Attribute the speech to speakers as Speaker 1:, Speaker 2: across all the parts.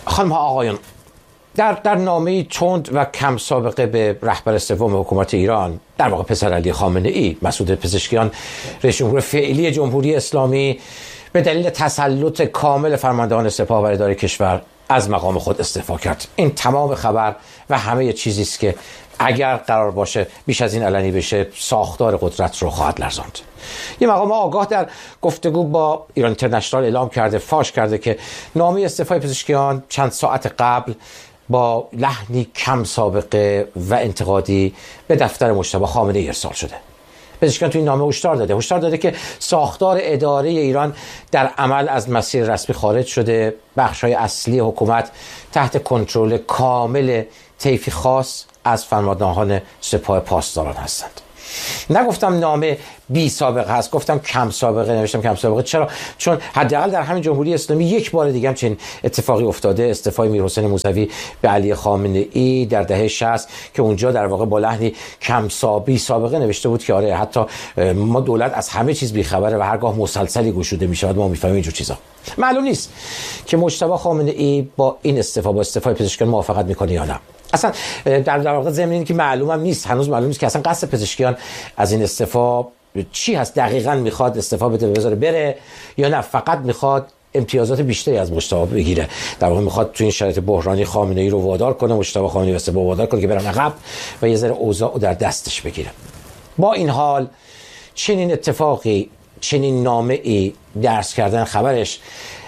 Speaker 1: خانم ها آقایان، در نامه‌ای تند و کم سابقه به رهبر سوم حکومت ایران، در واقع پسر علی خامنه ای، مسعود پزشکیان، رئیس جمهور فعلی جمهوری اسلامی، به دلیل تسلط کامل فرماندهان سپاه و اداره کشور از مقام خود استعفا کرد. این تمام خبر و همه چیزی است که اگر قرار باشه بیش از این علنی بشه ساختار قدرت رو خواهد لرزاند. یه مقام آگاه در گفتگو با ایران اینترنشنال اعلام کرده، فاش کرده که نامه استعفای پزشکیان چند ساعت قبل با لحنی کم سابقه و انتقادی به دفتر مجتبی خامنه ای ارسال شده. پزشکیان تو این نامه هشدار داده که ساختار اداره ایران در عمل از مسیر رسمی خارج شده، بخش‌های اصلی حکومت تحت کنترل کامل طیفی خاص از فرماندهان سپاه پاسداران هستند. نگفتم نامه بی سابقه هست، گفتم کم سابقه. نوشتم کم سابقه چرا؟ چون حداقل در همین جمهوری اسلامی یک بار دیگه هم چنین اتفاقی افتاده. استعفای میرحسین موسوی به علی خامنه ای در دهه 60 که اونجا در واقع با لحنی بی سابقه نوشته بود که آره حتی ما دولت از همه چیز بی‌خبره و هرگاه مسلسلی گشوده میشه ما میفهمیم اینجور چیزا. معلوم نیست که مجتبی خامنه ای با این با استعفای پزشکیان موافقت میکنه یا نه. اصلا در واقع ضمن که معلومم نیست، هنوز معلوم نیست که اصلا قصد پزشکیان از این استعفا چی هست. دقیقاً میخواد استعفا بده بذاره بره یا نه فقط میخواد امتیازات بیشتری از مجتبی بگیره؟ در واقع میخواد تو این شرایط بحرانی خامنه ای رو وادار کنه، مجتبی خامنه ای رو استعفا وادار کنه که برن عقب و یه ذره اوضاع در دستش بگیره. با این حال چنین اتفاقی، چنین نامه‌ای درس کردن خبرش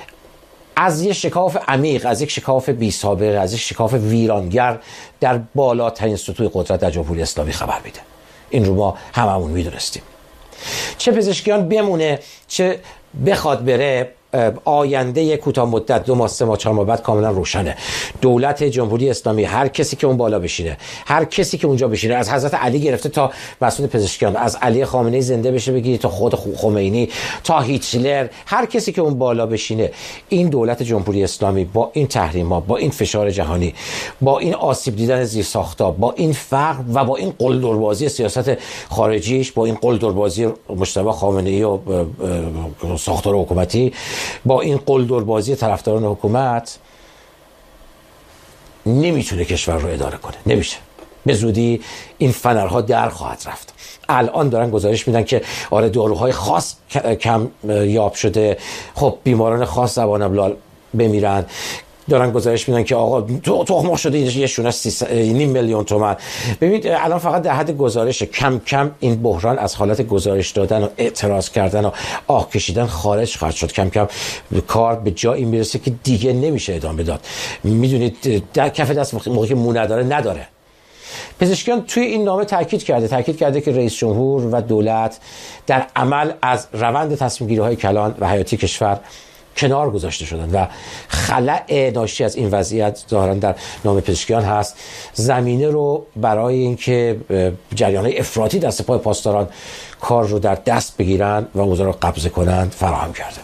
Speaker 1: از یک شکاف عمیق، از یک شکاف بی سابقه، از یک شکاف ویرانگر در بالاترین سطوح قدرت در جمهوری اسلامی خبر میده. این رو ما هممون میدونستیم. چه پزشکیان بمونه چه بخواد بره، آینده کوتاه مدت 2 ماه 3 ماه 4 ماه بعد کاملا روشنه. دولت جمهوری اسلامی، هر کسی که اون بالا بشینه، هر کسی که اونجا بشینه، از حضرت علی گرفته تا مسعود پزشکیان، از علی خامنه ای زنده بشه بگیری تا خود خمینی تا هیتلر، هر کسی که اون بالا بشینه، این دولت جمهوری اسلامی با این تحریم‌ها، با این فشار جهانی، با این آسیب دیدن زیرساخت‌ها، با این فقر و با این قلدربازی سیاست خارجیش، با این قلدربازی مجتبی خامنه ای و ساختار حکومتی، با این قلدربازی طرفداران حکومت نمیتونه کشور رو اداره کنه. نمیشه. به زودی این فنرها در خواهد رفت. الان دارن گزارش میدن که آره داروهای خاص کم یاب شده، خب بیماران خاص زبان ابلال بمیرن. دارن گزارش میدن که آقا تخم شده یه شونه 3.5 میلیون تومان. ببینید الان فقط در حد گزارش، کم کم این بحران از حالت گزارش دادن و اعتراض کردن و آه کشیدن خارج خواهد شد. کم کم کار به جایی میرسه که دیگه نمیشه ادامه داد. میدونید در کف دست موقعی که مو نداره. پزشکیان توی این نامه تاکید کرده که رئیس جمهور و دولت در عمل از روند تصمیم گیری های کلان و حیاتی کشور کنار گذاشته شدن و خلأ ناشی از این وضعیت ظاهرا در نامه پزشکیان هست زمینه رو برای اینکه جریان‌های افراطی در سپاه پاسداران کار رو در دست بگیرن و اوضاع رو قبضه کنند فراهم کرده.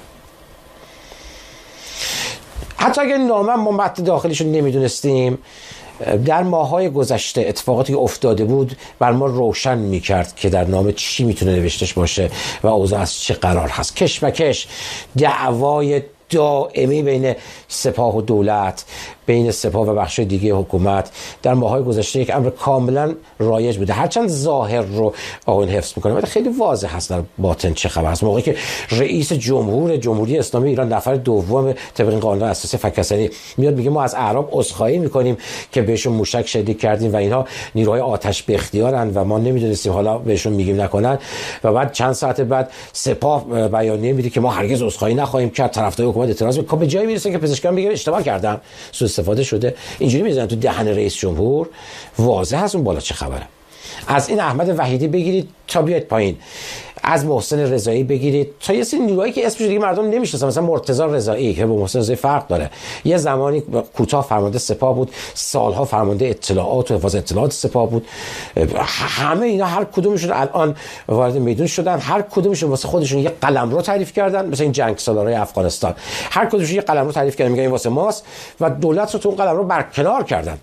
Speaker 1: حتی اگر نامه ما متن داخلیش رو نمیدونستیم، در ماه‌های گذشته اتفاقاتی که افتاده بود بر ما روشن می‌کرد که در نامه چی میتونه نوشتهش باشه و اوضاع از چه قرار هست. کشمکش، دعوای دائمی بین سپاه و دولت، بین سپاه و بخش دیگه حکومت در ماه‌های گذشته یک امر کاملا رایج بوده. هرچند ظاهر رو آقایون حفظ می‌کنه ولی خیلی واضح هست در باطن چه خبر است. موقعی که رئیس جمهوری اسلامی ایران نفر دوم طبق قانون اساسی فک‌کسری میاد میگه ما از اعراب عذرخواهی می‌کنیم که بهشون موشک شلیک کردیم و اینها نیروهای آتش به اختیارن و ما نمی‌دونستیم، حالا بهشون میگیم نکنن. و بعد چند ساعت بعد سپاه بیانیه میده که ما هرگز عذرخواهی نخواهیم کرد. طرفدار حکومت اعتراض می‌کنه. به جایی میرسه که پزشکان میگه اشتباه کردم، استفاده شده. اینجوری میزنن تو دهن رئیس جمهور. واضح هست اون بالا چه خبره. از این احمد وحیدی بگیرید تا بیاید پایین، از محسن رضایی بگیرید تا یه سری نیروهایی که اسمش دیگه مردم نمیشناسن، مثلا مرتضی رضایی که با محسن رضایی فرق داره. یه زمانی کوتاه فرمانده سپاه بود، سالها فرمانده اطلاعات و حفاظت اطلاعات سپاه بود. همه اینا هر کدومشون الان وارد میدون شدن، هر کدومشون واسه خودشون یه قلمرو تعریف کردن. مثلا این جنگ سالارای افغانستان هر کدومشون یه قلمرو تعریف کردن، میگن این واسه ماست و دولت رو تو اون قلمرو برکنار کردن.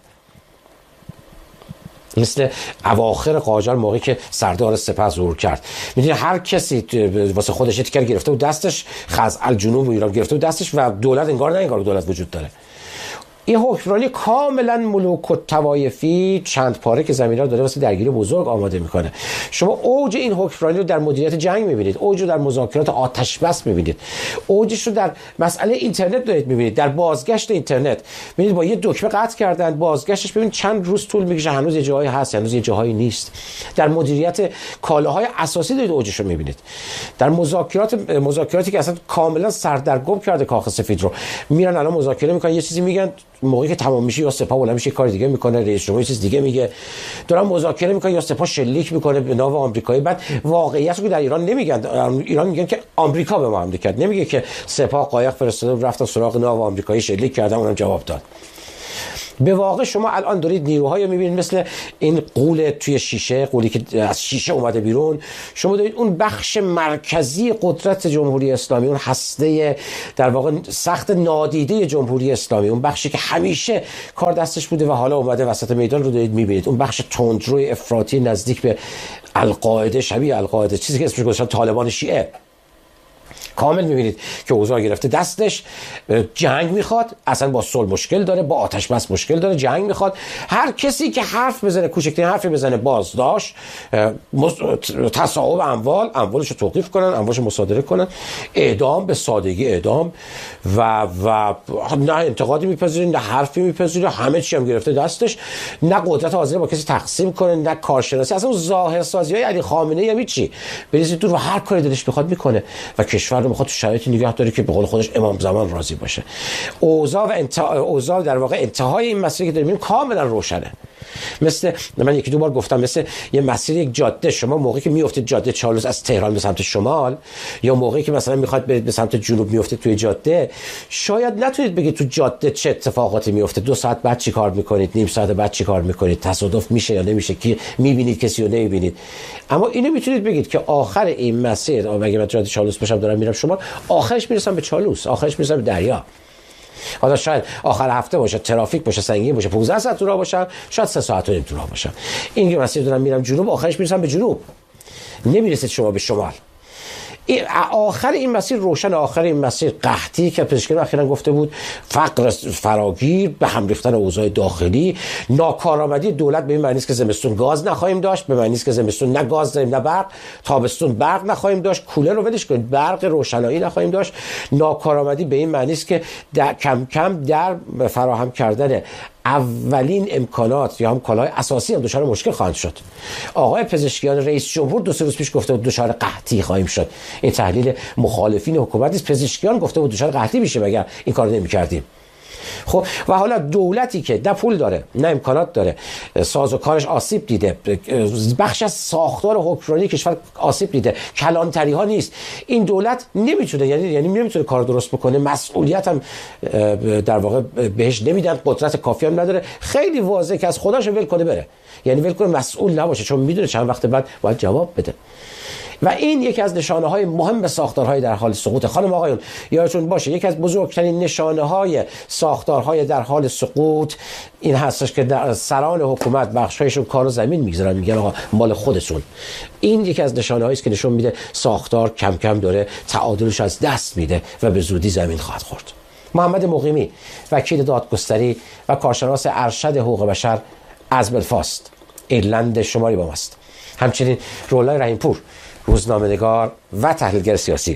Speaker 1: مثل اواخر قاجار موقعی که سردار سپاه ظهور کرد، میدونی هر کسی واسه خودش تیکر گرفته و دستش، خزعل جنوب ایران گرفته و دستش و دولت انگار نه انگار دولت وجود داره. این حکمرانی کاملا ملوک و توایفی چند پاره که زمین را داره واسه درگیری بزرگ آماده میکنه. شما اوج این حکمرانی رو در مدیریت جنگ میبینید، اوج رو در مذاکرات آتش بس میبینید، اوجش رو در مسئله اینترنت دارید میبینید، در بازگشت اینترنت ببینید با یه دکمه قطع کردن، بازگشتش ببینید چند روز طول میکشه، هنوز یه جایی هست، هنوز یه جایی نیست. در مدیریت کالاهای اساسی دارید اوجش رو میبینید. در مذاکراتی که اصلا کاملا سردرگم کرده کاخ سفید رو، میرن الان مذاکره میکنن، یه چیزی میگن، موقعی که تمام میشه یا سپاه بلند میشه کار دیگه میکنه، رئیس جمهور یه چیز دیگه میگه، دارن مذاکره میکنن یا سپاه شلیک میکنه به ناو آمریکایی. بعد واقعیت رو که در ایران نمیگن، ایران میگن که آمریکا به ما حمله کرد، نمیگه که سپاه قایق فرستاده رفتن سراغ ناو آمریکایی شلیک کردن اونم جواب داد. به واقع شما الان دارید نیروهایی میبینید مثل این قول توی شیشه، قولی که از شیشه اومده بیرون، شما دارید اون بخش مرکزی قدرت جمهوری اسلامی، اون هسته در واقع سخت نادیده جمهوری اسلامی، اون بخشی که همیشه کار دستش بوده و حالا اومده وسط میدان رو دارید میبینید، اون بخش تندروی افراطی نزدیک به القاعده، شبیه القاعده، چیزی که اسمش گذاشتن طالبان شیعه. کامل میبینید که اوضاع گرفته دستش، جنگ میخواد، اصلا با صلح مشکل داره، با آتش بس مشکل داره، جنگ میخواد. هر کسی که حرف بزنه، کوچکترین حرفی بزنه، بازداشت، تصاحب اموالش رو توقیف کنن، اموالش رو مصادره کنن، اعدام، به سادگی اعدام و نه انتقادی میپذیره، نه حرفی میپذیره، همه چی هم گرفته دستش، نه قدرت حاضر با کسی تقسیم کنه، نه کارشناسی، اصلا اون ظاهرسازی های علی خامنه‌ای هم چی بریزید دور و هر کاری دلش میخواد میکنه و کشور رو میخواد تو شرایطی نگه داره که به قول خودش امام زمان راضی باشه. اوضاع در واقع انتهای این مسیر که داریم کاملا روشنه. مثل من یکی دو بار گفتم، مثل یه مسیر، یک جاده، شما موقعی که میافتید جاده چالوس از تهران به سمت شمال، یا موقعی که مثلا میخواد برید به سمت جنوب میافتید توی جاده، شاید نتونید بگید تو جاده چه اتفاقاتی میفته، 2 ساعت بعد چی کار میکنید، نیم ساعت بعد چی کار میکنید، تصادف میشه یا نمیشه، کی میبینید کسی رو نمیبینید. اما اینو میتونید بگید که آخر این مسیر، اگه من جاده چالوس باشم دارم میرم شمال، آخرش میرسم به چالوس، آخرش میرسم به دریا. حالا شاید آخر هفته باشه، ترافیک باشه، سنگین باشه، 15 ساعت تو راه باشم، شاید 3 ساعت و نیم تو راه باشم. این که مسیر دارم میرم جنوب، آخرش میرسم به جنوب، نمیرسید شما به شمال. آخر این مسیر روشن، آخر این مسیر قحطی که پزشکان اخیراً گفته بود، فقر فراگیر، به هم ریختن اوضاع داخلی، ناکارآمدی دولت به این معنی است که زمستون گاز نخواهیم داشت، به معنی است که زمستون نه گاز داریم نه برق، تابستون برق نخواهیم داشت، کولر رو ولش کنید، برق روشنایی نخواهیم داشت. ناکارآمدی به این معنی است که کم کم در فراهم کردن اولین امکانات یا هم کالای اساسی هم دچار مشکل خواهند شد. آقای پزشکیان رئیس جمهور 2-3 روز پیش گفته بود دچار قحطی خواهیم شد. این تحلیل مخالفین حکومت است. پزشکیان گفته بود دچار قحطی میشه مگر این کارو نمی‌کردیم. خب و حالا دولتی که نه پول داره نه امکانات داره، سازوکارش آسیب دیده، بخش از ساختار حکمرانی کشور آسیب دیده، کلانتری ها نیست، این دولت نمیتونه، یعنی نمیتونه کار درست بکنه، مسئولیت هم در واقع بهش نمیدن، قدرت کافی هم نداره. خیلی واضحه که از خودش ول کنه بره، یعنی ول کنه مسئول نباشه، چون میدونه چند وقت بعد باید جواب بده. و این یکی از نشانه‌های مهم ساختارهای در حال سقوط. خانم آقایون یادتون باشه یکی از بزرگترین نشانه‌های ساختارهای در حال سقوط این هستش که در سران حکومت بخشایشون کارو زمین میگذارن، میگن آقا مال خودتون. این یکی از نشانه‌هایی است که نشون میده ساختار کم کم داره تعادلش از دست میده و به زودی زمین خواهد خورد. محمد مقیمی، وکیل دادگستری و کارشناس ارشد حقوق بشر از بلفاست، ایرلند شمالی با ماست. همچنین رولای رحیمپور، روزنامه‌نگار و تحلیلگر سیاسی،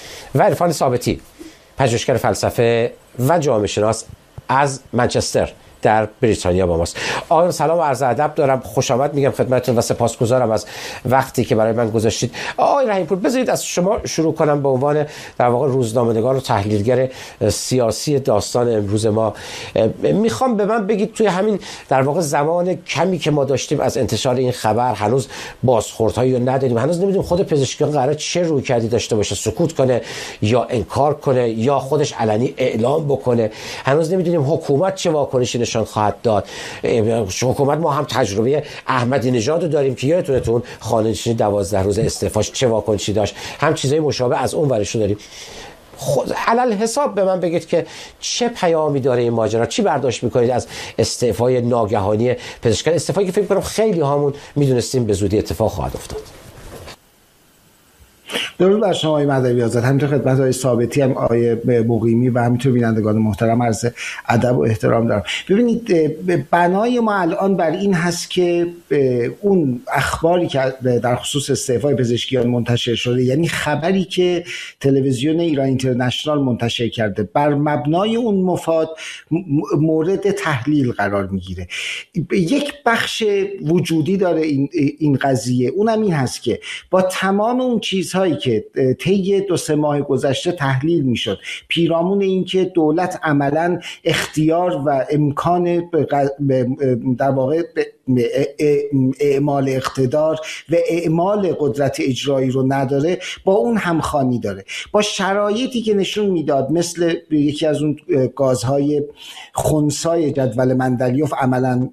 Speaker 1: و عرفان ثابتی، پژوهشگر فلسفه و جامعه شناس از منچستر در بریتانیا با ماست. آقایان سلام و عرض ادب دارم، خوش آمد میگم خدمتتون و سپاسگزارم از وقتی که برای من گذاشتید. آقای رحیمپور بذارید از شما شروع کنم به عنوان در واقع روزنامه‌نگار و تحلیلگر سیاسی داستان امروز ما. میخوام به من بگید توی همین در واقع زمان کمی که ما داشتیم از انتشار این خبر هنوز بازخوردهایی رو نداریم، هنوز نمیدونیم خود پزشکیان قراره چه رویکردی داشته باشه، سکوت کنه یا انکار کنه یا خودش علنی اعلام بکنه، هنوز نمیدونیم حکومت چه واکنشی نشان خواهد داد. حکومت ما هم تجربه احمدی نژاد رو داریم که یادتونه تو اون خانه‌نشینی 12 روز استعفاش چه واکنشی داشت، هم چیزای مشابه از اون ورش رو داریم. علل حساب به من بگید که چه پیامی داره این ماجرا، چی برداشت میکنید از استعفای ناگهانی پزشکان، استعفایی که فکر کنم خیلی هامون میدونستیم به زودی اتفاق خواهد افتاد.
Speaker 2: درود بر شما آقای مهدوی آزاد، همینطور خدمت آقای ثابتی هم آقای مقیمی و همینطور بینندگان محترم عرض ادب و احترام دارم. ببینید بنای ما الان بر این هست که اون اخباری که در خصوص استعفای پزشکیان منتشر شده، یعنی خبری که تلویزیون ایران اینترنشنال منتشر کرده، بر مبنای اون مفاد مورد تحلیل قرار میگیره. یک بخش وجودی داره این قضیه، اونم این هست که با تمام اون چیزهایی که طی 2-3 ماه گذشته تحلیل میشد پیرامون این که دولت عملاً اختیار و امکان در واقع اعمال اقتدار و اعمال قدرت اجرایی رو نداره، با اون همخوانی داره، با شرایطی که نشون میداد مثل یکی از اون گازهای خنثی جدول مندلیوف عملاً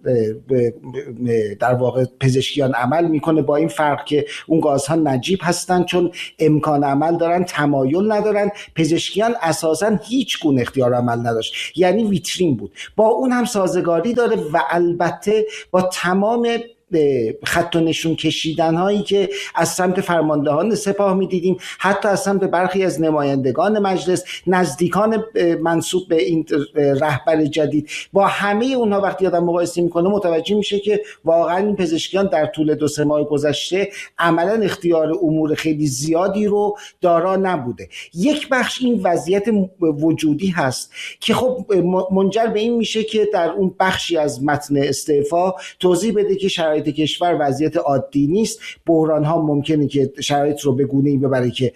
Speaker 2: در واقع پزشکیان عمل میکنه، با این فرق که اون گازها نجیب هستن چون امکان عمل دارن، تمایل ندارن. پزشکیان اساساً هیچ گونه اختیار عمل نداشت، یعنی ویترین بود. با اون هم سازگاری داره و البته با تمام خط و نشون کشیدن هایی که از سمت فرماندهان سپاه میدیدیم، حتی از سمت برخی از نمایندگان مجلس، نزدیکان منسوب به این رهبر جدید، با همه اونها وقتی آدم مقایسه میکنه متوجه میشه که واقعا این پزشکیان در طول 2-3 ماه گذشته عملا اختیار امور خیلی زیادی رو دارا نبوده. یک بخش این وضعیت وجودی هست که خب منجر به این میشه که در اون بخشی از متن استعفا توضیح بده که شرایط کشور وضعیت عادی نیست، بحران ها ممکنه که شرایط رو به گونه‌ای ببره که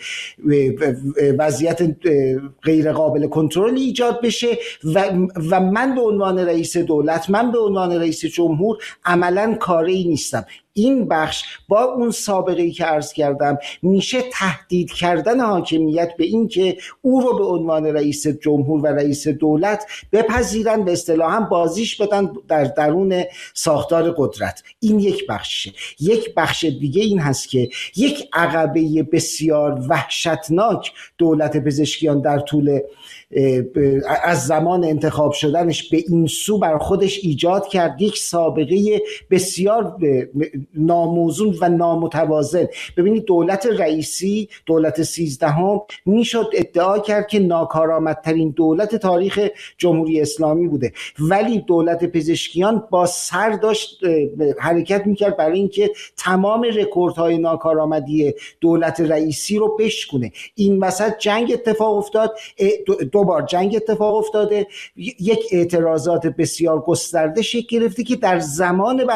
Speaker 2: وضعیت غیر قابل کنترل ایجاد بشه و من به عنوان رئیس دولت، من به عنوان رئیس جمهور عملاً کاری نیستم. این بخش با اون سابقه‌ای که عرض کردم میشه تهدید کردن حاکمیت به این که او رو به عنوان رئیس جمهور و رئیس دولت بپذیرن، به اصطلاح هم بازیش بدن در درون ساختار قدرت. این یک بخشه. یک بخش دیگه این هست که یک عقبه بسیار وحشتناک دولت پزشکیان در طول از زمان انتخاب شدنش به این سو بر خودش ایجاد کرد، یک سابقه بسیار ناموزون و نامتوازن. ببینید دولت رئیسی، دولت 13 میشد ادعا کرد که ناکارآمدترین دولت تاریخ جمهوری اسلامی بوده، ولی دولت پزشکیان با سر داشت حرکت میکرد برای اینکه تمام رکوردهای ناکارآمدی دولت رئیسی رو بشکونه. این وسط جنگ اتفاق افتاد، 2 بار جنگ اتفاق افتاده، یک اعتراضات بسیار گسترده شکل گرفته که در زمان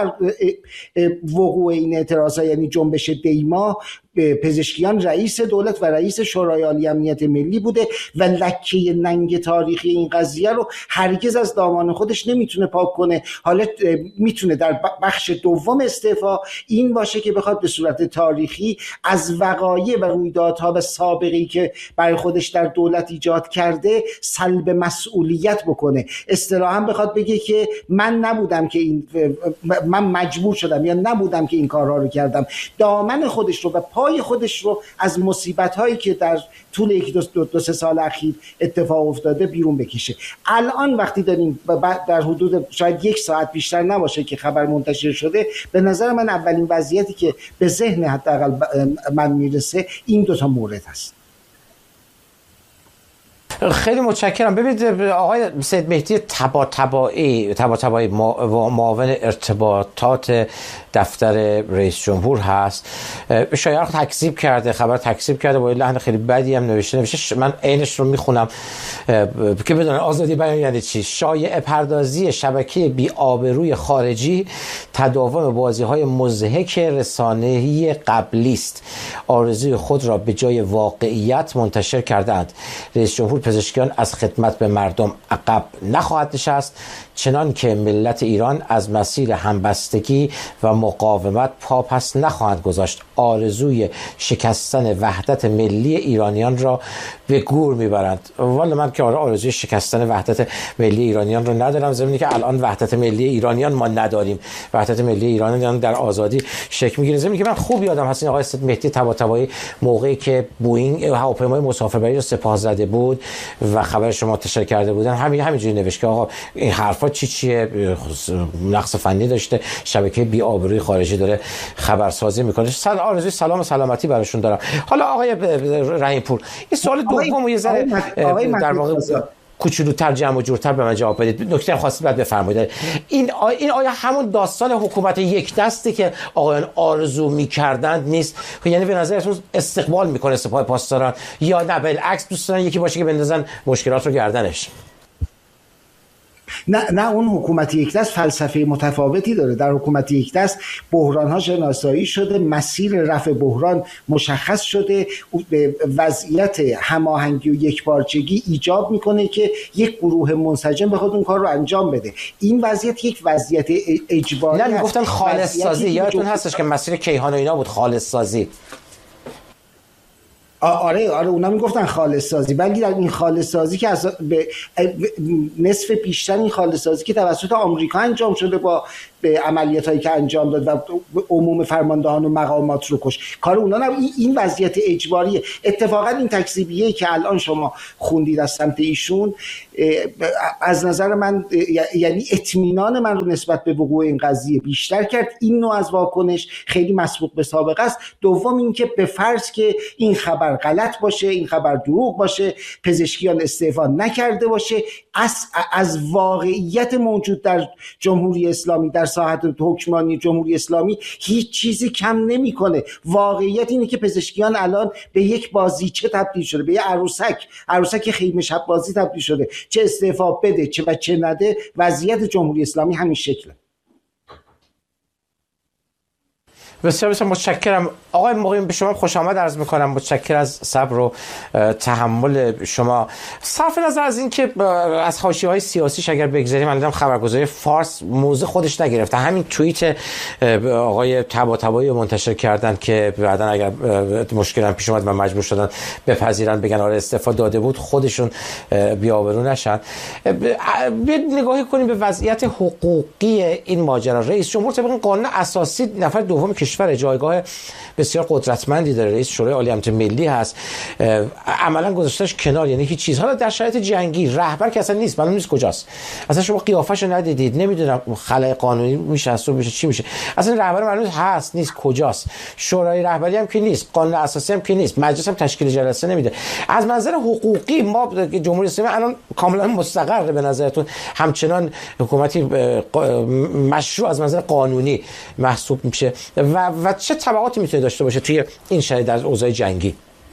Speaker 2: وقوع این اعتراضات، یعنی جنبش دیما، پزشکیان رئیس دولت و رئیس شورای عالی امنیت ملی بوده و لکه ننگ تاریخی این قضیه رو هرگز از دامان خودش نمیتونه پاک کنه. حالا میتونه در بخش دوم استعفا این باشه که بخواد به صورت تاریخی از وقایع و رویدادها و سابقه‌ای که برای خودش در دولت ایجاد کرده سلب مسئولیت بکنه، اصطلاحاً بخواد بگه که من نبودم که من مجبور شدم یا نبودم که این کارها رو کردم، دامن خودش رو و پای خودش رو از مصیبت‌هایی که در طول 1-2-3 سال اخیر اتفاق افتاده بیرون بکشه. الان وقتی داریم در حدود شاید 1 ساعت بیشتر نباشه که خبر منتشر شده، به نظر من اولین وضعیتی که به ذهن حداقل من میرسه این 2 مورد هست.
Speaker 1: خیلی متشکرم. ببینید آقای سید مهدی طباطبایی معاون ارتباطات دفتر رئیس جمهور هست، شایعه تکذیب کرده، خبر تکذیب کرده، با لحن خیلی بدی هم نوشته. من عینش رو میخونم که بدونن آزادی بیان یعنی چی. شایعه پردازی شبکه بی آبروی خارجی تداوم بازی‌های مضحک رسانه‌ای قبلی است. آرزوی خود را به جای واقعیت منتشر کردند. رئیس جمهور پزشکیان از خدمت به مردم عقب نخواهد نشست، چنان که ملت ایران از مسیر همبستگی و مقاومت پا پس نخواهند گذاشت. آرزوی شکستن وحدت ملی ایرانیان را به گور میبرند. والا من که آرزوی شکستن وحدت ملی ایرانیان را ندارم، زمینی که الان وحدت ملی ایرانیان ما نداریم. وحدت ملی ایرانیان در آزادی شکل میگیره. زمینی که من خوب یادم هست این آقای سید مهدی طباطبایی موقعی که بوئینگ هواپیمای مسافربری رو سپاه زده بود، و خبر شما منتشر کرده بودن همینجوری نوشت که آقا این حرفا چیه، نقص فنی داشته، شبکه بی آبروی خارجی داره خبرسازی میکنه. آرزوی سلام و سلامتی براشون دارم. حالا آقای رحیم پور، این سوال دوم یه ذره در واقع کوچولوتر جمع و جورتر به من جواب بدید. نکته خاصی بعد بفرمایید. این آیا همون داستان حکومت یک دستی که آقایان آرزو می‌کردند نیست؟ یعنی به نظرتون استقبال میکنه سپاه پاسداران، یا نه بالعکس دوست دارن یکی باشه که بندازن مشکلات رو گردنش؟
Speaker 2: نه اون حکومت یک دست فلسفه متفاوتی داره. در حکومت یک دست بحران‌ها شناسایی شده، مسیر رفع بحران مشخص شده، وضعیت هماهنگی و یکپارچگی ایجاب میکنه که یک گروه منسجم بخواد اون کار رو انجام بده. این وضعیت یک وضعیت اجباری
Speaker 1: نه میگفتن خالص سازی، یادتون هستش که مسیر کیهان و اینا بود، خالص سازی.
Speaker 2: آره اونا میگفتن خالص سازی، ولی در این خالص سازی که از نصف بیشتر این خالص سازی که توسط آمریکا انجام شده با به عملیاتایی که انجام داد و عموم فرماندهان و مقامات رو کش، کار اونا نه. این وضعیت اجباریه. اتفاقا این تکذیبیه که الان شما خوندید از سمت ایشون از نظر من یعنی اطمینان من رو نسبت به وقوع این قضیه بیشتر کرد. این نوع از واکنش خیلی مسبوق به سابقه است. دوم این که به فرض که این خبر غلط باشه، این خبر دروغ باشه، پزشکیان استعفا نکرده باشه، از واقعیت موجود در جمهوری اسلامی، در ساحت حکمرانی جمهوری اسلامی هیچ چیزی کم نمیکنه. واقعیت اینه که پزشکیان الان به یک بازیچه تبدیل شده، به یک عروسک خیمه شب بازی تبدیل شده. چه استعفا بده چه نده، وضعیت جمهوری اسلامی همین شکله.
Speaker 1: بسیار بسیار متشکرم آقای مقیم، به شما خوش آمد عرض میکنم. متشکر از صبر و تحمل شما. صرف نظر از این که از حاشیه‌های سیاسیش اگر بگذاریم، من دیدم خبرگزاری فارس موضع خودش نگرفته. همین توییت آقای طباطبایی منتشر کردن که بعداً اگر مشکل هم پیش اومد و مجبور شدن بپذیرن بگن آره استعفا داده بود، خودشون بی‌آبرو نشن. نگاهی کنیم به وضعیت حقوقی این ماجرا. رئیس جمهور طبق قانون اساسی نفر دوم کشور، جایگاه بسیار قدرتمندی داره، رئیس شورای عالی امنیت ملی هست، عملا گذاشتهش کنار، یعنی هیچ چیز. حالا در شرایط جنگی رهبر که اصلا نیست، معلوم نیست کجاست، اصلا شما قیافش رو ندیدید، نمیدونم خلای قانونی میشه اصلا میشه چی میشه، اصلا رهبر معلوم هست نیست کجاست، شورای رهبری هم که نیست، قانون اساسی هم که نیست، مجلس هم تشکیل جلسه نمیده. از منظر حقوقی ما جمهوری اسلامی الان کاملا مستقر به نظرتون همچنان حکومتی مشروع از منظر قانونی محسوب میشه و چه تبعاتی میتونه داشته باشه توی این شرایط در اوضاع جنگی؟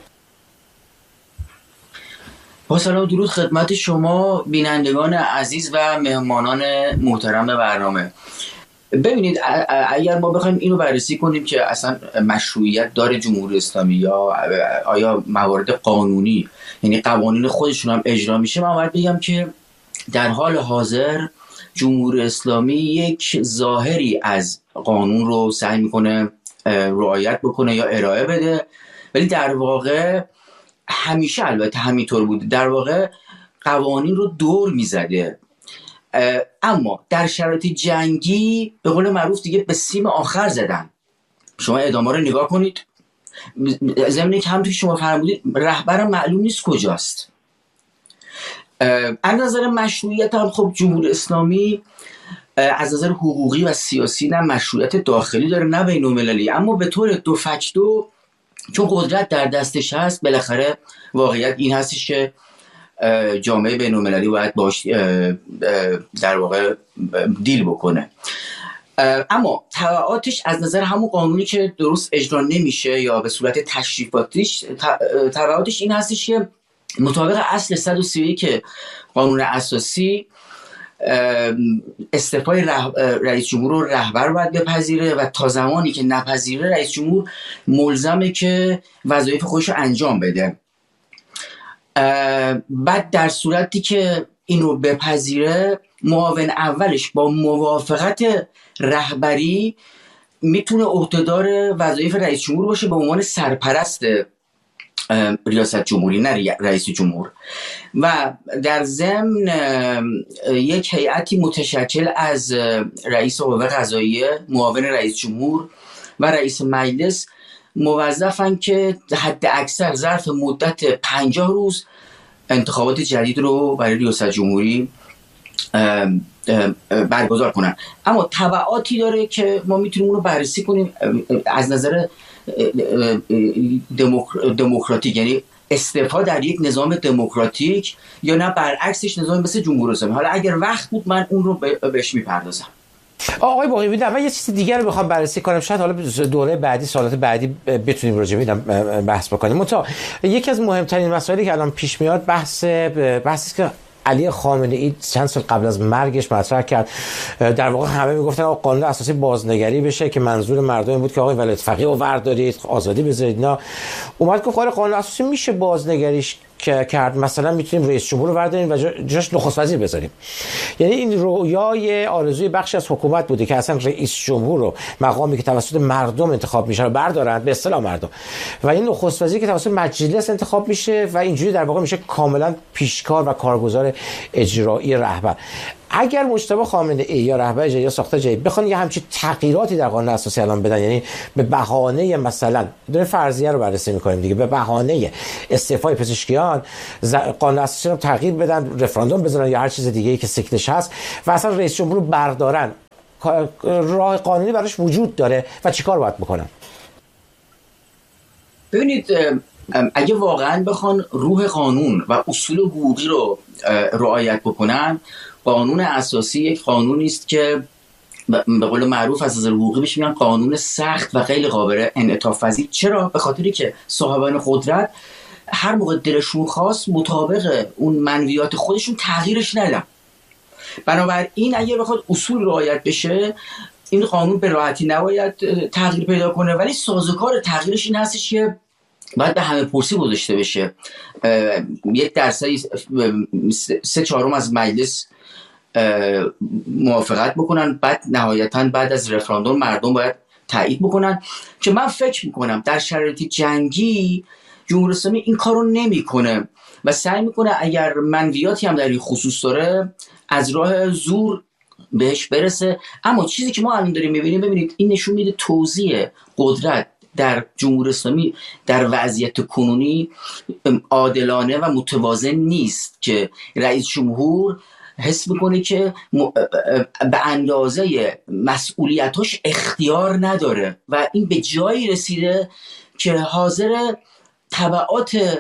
Speaker 3: با سلام درود خدمت شما بینندگان عزیز و مهمانان محترم برنامه. ببینید اگر ما بخوایم اینو بررسی کنیم که اصلا مشروعیت داره جمهوری اسلامی یا آیا موارد قانونی یعنی قوانین خودشون هم اجرا میشه، من باید بگم که در حال حاضر جمهوری اسلامی یک ظاهری از قانون رو سعی میکنه رعایت بکنه یا ارائه بده، ولی در واقع همیشه البته همینطور بوده، در واقع قوانین رو دور میزده. اما در شرایط جنگی به قول معروف دیگه به سیم آخر زدن. شما ادامه رو نگاه کنید، ضمن که همونطور که شما فرمودید رهبر معلوم نیست کجاست. از نظر مشروعیت هم خب جمهوری اسلامی از نظر حقوقی و سیاسی نه مشروعیت داخلی داره نه بین‌المللی، اما به طور دو فکتو چون قدرت در دستش هست، بالاخره واقعیت این هستش که جامعه بین‌المللی باید باش در واقع دیل بکنه. اما تبعاتش از نظر همون قانونی که درست اجرا نمیشه یا به صورت تشریفاتیش، تبعاتش این هستش که مطابق اصل 131 قانون اساسی استعفای رئیس جمهور رو رهبر باید بپذیره و تا زمانی که نپذیره رئیس جمهور ملزمه که وظایف خودش رو انجام بده. بعد در صورتی که اینو بپذیره معاون اولش با موافقت رهبری میتونه عهدهدار وظایف رئیس جمهور باشه به عنوان سرپرست ریاست جمهوری، نه رئیس جمهور. و در ضمن یک هیئتی متشکل از رئیس قوه قضاییه، معاون رئیس جمهور و رئیس مجلس موظفن که حد اکثر ظرف مدت 50 روز انتخابات جدید رو برای ریاست جمهوری برگزار کنن. اما تبعاتی داره که ما میتونیم اون رو بررسی کنیم از نظر دموکراتیک، یعنی استعفا در یک نظام دموکراتیک یا نه برعکسش نظام مثل جمهوری اسلامی. حالا اگر وقت بود من اون رو بهش میپردازم.
Speaker 1: آقای باقی بیدم من یه چیز دیگر رو میخوام بررسی کنم، شاید حالا دوره بعدی سالات بعدی بتونیم راجع به بحث بکنیم. منتها یکی از مهمترین مسائلی که الان پیش میاد بحثی که علی خامنه ای چند سال قبل از مرگش مطرح کرد. در واقع همه میگفتن آقا قانون اساسی بازنگری بشه که منظور مردم این بود که آقای ولایت فقیه رو وردارید، آزادی بذارید. نه، اومد گفت قانون اساسی میشه بازنگریش کرد، مثلا میتونیم رئیس جمهور رو برداریم و جاش نخست وزیر بذاریم. یعنی این رویای آرزوی بخشی از حکومت بوده که اصلا رئیس جمهور رو مقامی که توسط مردم انتخاب میشه رو بردارن، به اصطلاح مردم، و این نخست وزیر که توسط مجلس انتخاب میشه و اینجوری در واقع میشه کاملا پیشکار و کارگزار اجرایی رهبر. اگر مجتبی خامنه ای یا رهبر یا ساختار جدید بخوان یه همچین تغییراتی در قانون اساسی الان بدن، یعنی به بهانه مثلا دونه فرضیه رو بررسی می‌کنیم دیگه، به بهانه استعفای پزشکیان قانون اساسی رو تغییر بدن، رفراندوم بزنن یا هر چیز دیگه‌ای که سیکلش هست و اصلا رئیس جمهور رو بردارن، راه قانونی براش وجود داره و چیکار باید بکنن؟
Speaker 3: ببینید اگه واقعا بخوان روح قانون و اصول حقوقی رو رعایت بکنن، قانون اساسی یک قانونی است که به قول معروف از نظر حقوقی بهش میگن قانون سخت و غیر قابل انعطاف پذیر. چرا؟ به خاطری که صاحبان قدرت هر موقع دلشون خواست مطابق اون منویات خودشون تغییرش ندن. بنابراین اگه بخواد اصول رعایت بشه این قانون به راحتی نباید تغییر پیدا کنه، ولی سازوکار تغییرش این هستش که باید به همه پرسی گذاشته بشه. 1/3 3/4 از مجلس موافقت بکنن، بعد نهایتاً بعد از رفراندوم مردم باید تایید بکنن، که من فکر میکنم در شرایط جنگی جمهوری اسلامی این کارو نمیکنه و سعی میکنه اگر منویاتی هم در این خصوص داره از راه زور بهش برسه. اما چیزی که ما الان داریم میبینیم، ببینید این نشون میده توزیع قدرت در جمهوری اسلامی در وضعیت کنونی عادلانه و متوازن نیست، که رئیس جمهور حس میکنه که به اندازه مسئولیتاش اختیار نداره و این به جایی رسیده که حاضر تبعات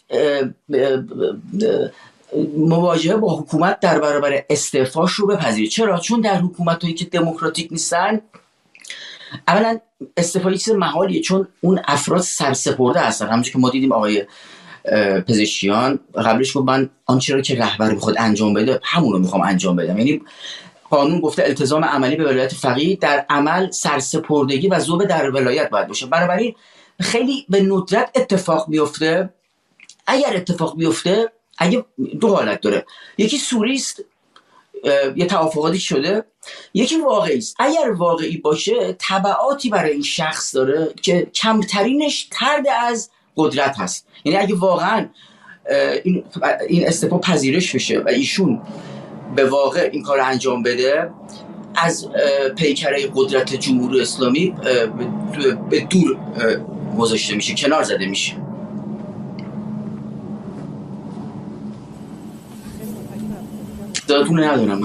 Speaker 3: مواجهه با حکومت در برابر استعفاش رو بپذیره. چرا؟ چون در حکومتایی که دموکراتیک نیستن اولا استعفا چیز محالیه، چون اون افراد سرسپرده هستن. همونجوری که ما دیدیم آقای پزشکیان قبلش گفت من آنچه را که رهبر بخواد انجام بده همون رو میخوام انجام بدم. یعنی قانون گفته التزام عملی به ولایت فقیه، در عمل سرسپردگی و ذوب در ولایت باید باشه. بنابراین خیلی به ندرت اتفاق میفته. اگر اتفاق بیفته، اگه دو حالت داره، یکی سوری است، یه توافقاتی شده، یکی واقعی است. اگر واقعی باشه تبعاتی برای این شخص داره که کمترینش طرد از قدرت هست. یعنی اگه واقعا این استعفا پذیرش بشه و ایشون به واقع این کار انجام بده، از پیکره قدرت جمهوری اسلامی به دور گذاشته میشه، کنار زده میشه. دادتون ندارم من.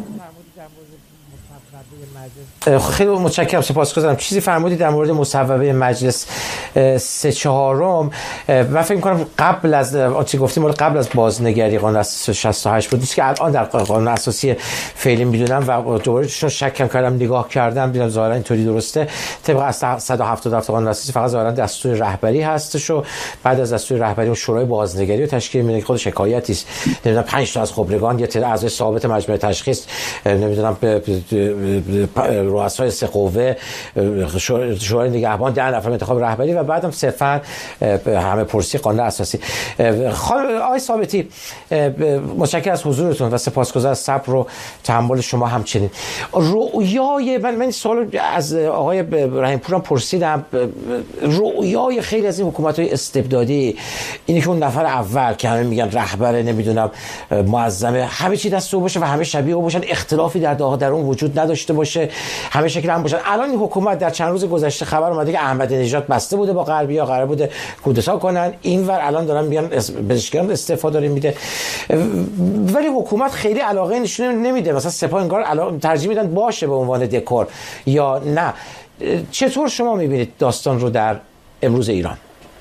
Speaker 1: خیلی متشکرم، سپاسگزارم. چیزی فرمودید در مورد مصوبه مجلس 3/4 و فکر می‌کنم قبل از آنچه گفتیم قبل از بازنگری قانون اساسی 68 بود که الان در قانون اساسی فعلی می‌دونم و دوباره چون شکم کردم نگاه کردم دیدم ظاهرا اینطوری درسته. طبق از 177 قانون اساسی فقط ظاهرا دستور رهبری هستش و بعد از دستور رهبری اون شورای بازنگری رو تشکیل میده که خودش حکایتی است. نمیدونم 5 تا از خبرگان یا اعضای ثابت مجمع تشخیص، نمیدونم رؤسای سه قوه، شورای نگهبان، 10 نفر انتخاب رهبری و بعدم صرفا همه پرسی قانون اساسی. آقای ثابتی متشکرم از حضورتون و سپاسگزار از صبر و تحمل شما. همچنین رؤیای من سوال از آقای رحیم پورم پرسیدم، رؤیای خیلی از این حکومت‌های استبدادی اینه که اون نفر اول که همه میگن رهبر نمیدونم معظمه همه چی دست او باشه و همه شبیه او باشن، اختلافی در اون وجود نداشته داشته باشه، همه شکل هم باشن. الان این حکومت در چند روز گذشته خبر اومده که احمدی نژاد بسته بوده با غربی‌ها، قرار بوده کودتا کنن، اینور الان دارن میان پزشکیان استعفا داره میده، ولی حکومت خیلی علاقه نشون نمیده. مثلا سپاه انگار ترجیح میدن باشه به عنوان دکور یا نه. چطور شما میبینید داستان رو در امروز ایران؟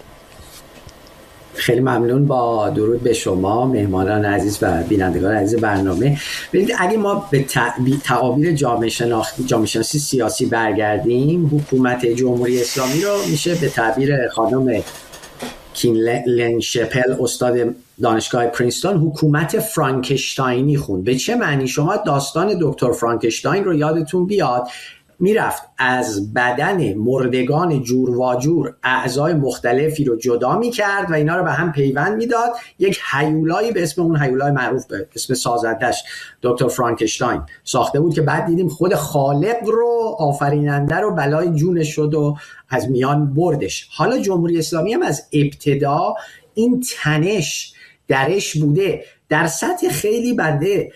Speaker 4: خیلی ممنون. با درود به شما مهمانان عزیز و بینندگان عزیز برنامه. ببینید اگه ما به تعابیر جامعه شناسی سیاسی برگردیم، حکومت جمهوری اسلامی رو میشه به تعبیر خانم کینلن شپل استاد دانشگاه پرینستون حکومت فرانکشتاینی خوند. به چه معنی؟ شما داستان دکتر فرانکشتاین رو یادتون بیاد، میرفت از بدن مردگان جور و جور اعضای مختلفی رو جدا میکرد و اینا رو به هم پیوند میداد. یک هیولایی به اسم اون هیولای معروف به اسم سازندش دکتر فرانکشتاین ساخته بود که بعد دیدیم خود خالق رو، آفریننده رو بلای جونش شد و از میان بردش. حالا جمهوری اسلامی هم از ابتدا این تنش درش بوده. در سطح خیلی بنده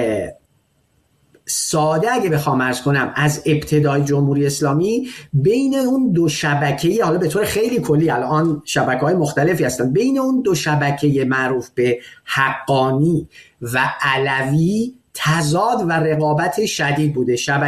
Speaker 4: ساده اگه بخوام عرض کنم، از ابتدای جمهوری اسلامی بین اون دو شبکه‌ای، حالا به طور خیلی کلی الان شبکه‌های مختلفی هستن، بین اون دو شبکه معروف به حقانی و علوی تضاد و رقابت شدید بوده.